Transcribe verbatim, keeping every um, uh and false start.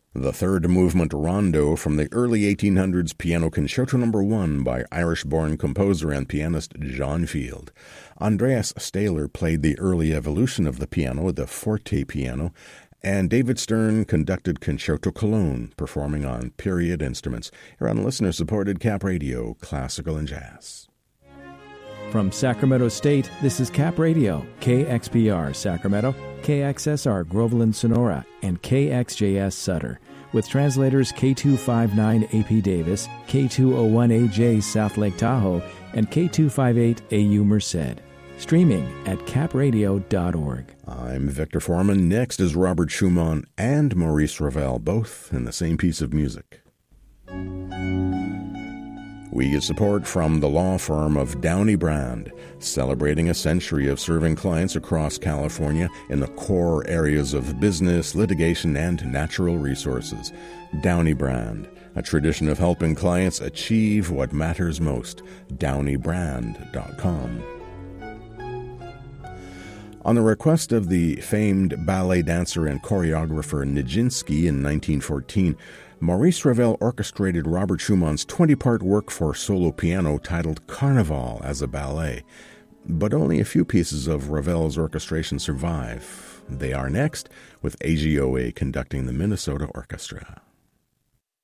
The third movement rondo from the early eighteen hundreds Piano Concerto Number one by Irish-born composer and pianist John Field. Andreas Stahler played the early evolution of the piano, the forte piano, and David Stern conducted Concerto Cologne, performing on period instruments. Here on listener-supported Cap Radio, classical and jazz. From Sacramento State, this is Cap Radio, K X P R Sacramento, K X S R Groveland Sonora, and K X J S Sutter, with translators K two fifty-nine A P Davis, K two oh one A J South Lake Tahoe, and K two fifty-eight A U Merced. Streaming at cap radio dot org. I'm Victor Foreman. Next is Robert Schumann and Maurice Ravel, both in the same piece of music. We get support from the law firm of Downey Brand, celebrating a century of serving clients across California in the core areas of business, litigation, and natural resources. Downey Brand, a tradition of helping clients achieve what matters most. downey brand dot com. On the request of the famed ballet dancer and choreographer Nijinsky in nineteen fourteen, Maurice Ravel orchestrated Robert Schumann's twenty-part work for solo piano titled Carnival as a ballet. But only a few pieces of Ravel's orchestration survive. They are next, with A G O A conducting the Minnesota Orchestra.